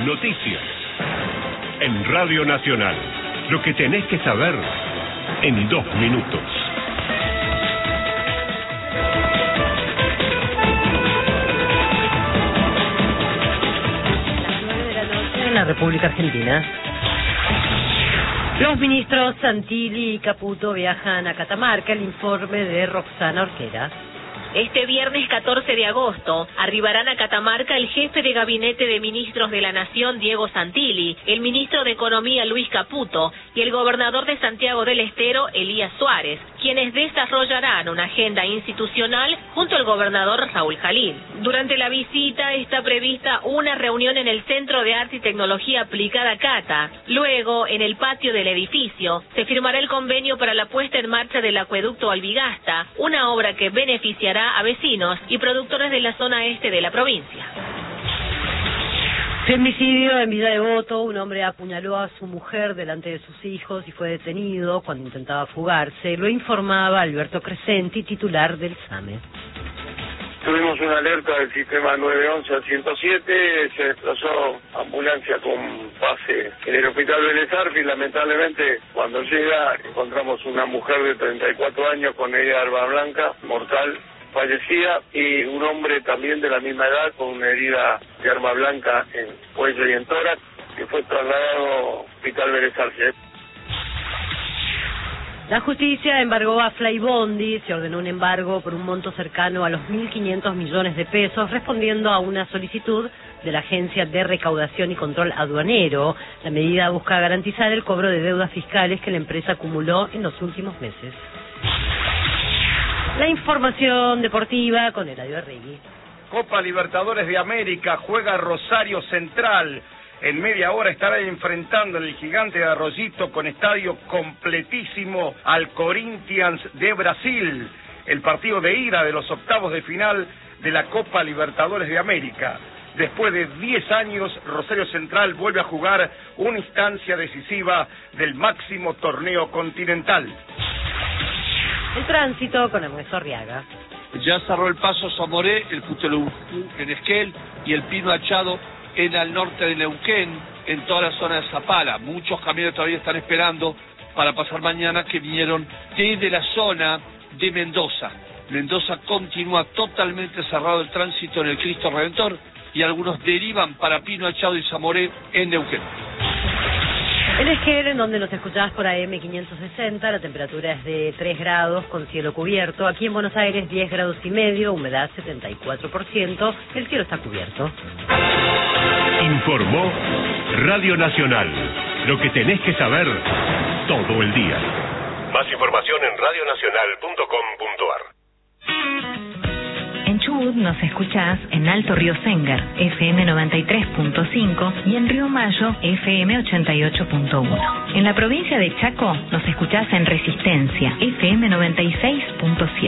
Noticias. En Radio Nacional. Lo que tenés que saber en 2 minutos. Las 9 de la noche en la República Argentina. Los ministros Santilli y Caputo viajan a Catamarca. El informe de Roxana Orquera. Este viernes 14 de agosto arribarán a Catamarca el jefe de gabinete de ministros de la Nación, Diego Santilli, el ministro de Economía, Luis Caputo, y el gobernador de Santiago del Estero, Elías Suárez, quienes desarrollarán una agenda institucional junto al gobernador Raúl Jalil. Durante la visita está prevista una reunión en el Centro de Arte y Tecnología Aplicada Cata. Luego, en el patio del edificio, se firmará el convenio para la puesta en marcha del acueducto Albigasta, una obra que beneficiará a vecinos y productores de la zona este de la provincia. Femicidio en Villa Devoto. Un hombre apuñaló a su mujer delante de sus hijos y fue detenido cuando intentaba fugarse. Lo informaba Alberto Crescenti, titular del SAME. Tuvimos una alerta del sistema 911 al 107, se desplazó ambulancia con base en el hospital Vélez Arfield. Lamentablemente, cuando llega, encontramos una mujer de 34 años con herida de arma blanca, mortal, fallecida, y un hombre también de la misma edad con una herida de arma blanca en cuello y en tórax, que fue trasladado al hospital Vélez Arfield. La justicia embargó a Flybondi. Se ordenó un embargo por un monto cercano a los 1.500 millones de pesos, respondiendo a una solicitud de la Agencia de Recaudación y Control Aduanero. La medida busca garantizar el cobro de deudas fiscales que la empresa acumuló en los últimos meses. La información deportiva con Eladio Arregui. Copa Libertadores de América, juega Rosario Central. En media hora estará enfrentando en el Gigante de Arroyito, con estadio completísimo, al Corinthians de Brasil. El partido de ida de los octavos de final de la Copa Libertadores de América. Después de 10 años, Rosario Central vuelve a jugar una instancia decisiva del máximo torneo continental. El tránsito con Ernesto Arriaga. Ya cerró el paso Zamoré, el Putelú en Esquel y el Pino Achado en el norte de Neuquén, en toda la zona de Zapala. Muchos camiones todavía están esperando para pasar mañana, que vinieron desde la zona de Mendoza. Mendoza continúa totalmente cerrado el tránsito en el Cristo Redentor y algunos derivan para Pino Achado y Zamoré en Neuquén. En Esquel, en donde nos escuchabas por AM 560, la temperatura es de 3 grados con cielo cubierto. Aquí en Buenos Aires 10 grados y medio, humedad 74%, el cielo está cubierto. Informó Radio Nacional. Lo que tenés que saber todo el día. Más información en radionacional.com.ar. En Chubut nos escuchás en Alto Río Sengar, FM 93.5, y en Río Mayo, FM 88.1. En la provincia de Chaco nos escuchás en Resistencia, FM 96.7.